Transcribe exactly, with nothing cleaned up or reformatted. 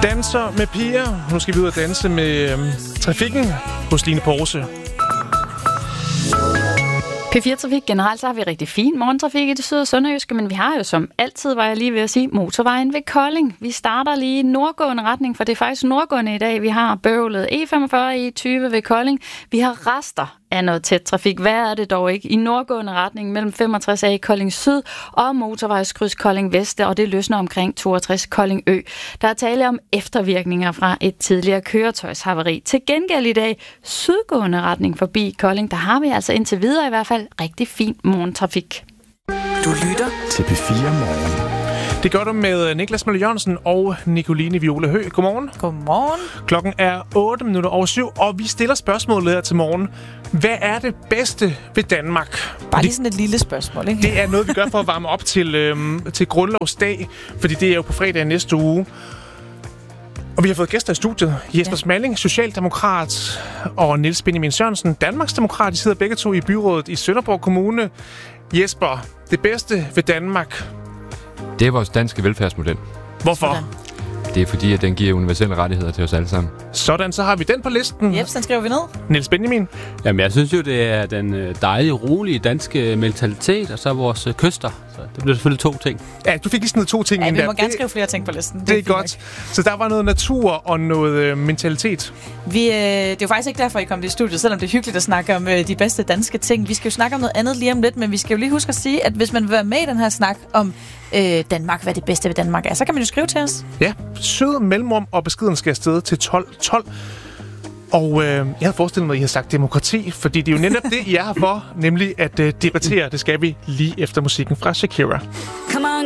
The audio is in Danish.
Danser med piger. Nu skal vi ud og danse med øhm, trafikken hos Line Porse. P fire Trafik generelt, så har vi rigtig fin morgentrafik i det syd- og sønderjyske, men vi har jo som altid, var jeg lige ved at sige, motorvejen ved Kolding. Vi starter lige i nordgående retning, for det er faktisk nordgående i dag. Vi har bøvlet E femogfyrre E tyve ved Kolding. Vi har rester af noget tæt trafik. Hvad er det dog ikke? I nordgående retning mellem femogtres A Kolding Syd og motorvejskryds Kolding Vest, og det løsner omkring toogtres Kolding Ø. Der er tale om eftervirkninger fra et tidligere køretøjshavari. Til gengæld i dag sydgående retning forbi Kolding, der har vi altså indtil videre i hvert fald rigtig fin morgentrafik. Du lytter til P fire Morgen. Det gør du med Niklas Møller Jørgensen og Nicoline Viola Høgh. Godmorgen. Godmorgen. Klokken er otte minutter over syv, og vi stiller spørgsmålet her til morgen. Hvad er det bedste ved Danmark? Bare lige sådan et lille spørgsmål, ikke? Det er noget, vi gør for at varme op til, øhm, til Grundlovsdag, fordi det er jo på fredag næste uge. Og vi har fået gæster i studiet. Jesper ja. Smalling, socialdemokrat, og Niels Benjamin Sørensen, danmarksdemokrat. De sidder begge to i byrådet i Sønderborg Kommune. Jesper, det bedste ved Danmark? Det er vores danske velfærdsmodel. Hvorfor? Sådan. Det er fordi, at den giver universelle rettigheder til os alle sammen. Sådan, så har vi den på listen. Jeps, den skriver vi ned. Niels Benjamin? Jamen, jeg synes jo, det er den dejlige, rolige danske mentalitet, og så vores kyster. Så det bliver selvfølgelig to ting. Ja, du fik lige sådan to ting Ja, ind vi der. må gerne skrive flere ting på listen. Det, det er, er godt. Nok. Så der var noget natur og noget øh, mentalitet. Vi, øh, det er jo faktisk ikke derfor, I kom til studiet, selvom det er hyggeligt at snakke om øh, de bedste danske ting. Vi skal jo snakke om noget andet lige om lidt, men vi skal jo lige huske at sige, at hvis man vil være med i den her snak om øh, Danmark, hvad det bedste ved Danmark er, så kan man jo skrive til os. Ja, sød mellemrum, og beskeden skal afsted til tolv tolv. Og øh, jeg havde forestillet mig, at I har sagt demokrati, fordi det er jo netop det, I er her for, nemlig at øh, debattere. Det skal vi lige efter musikken fra Shakira. Come on,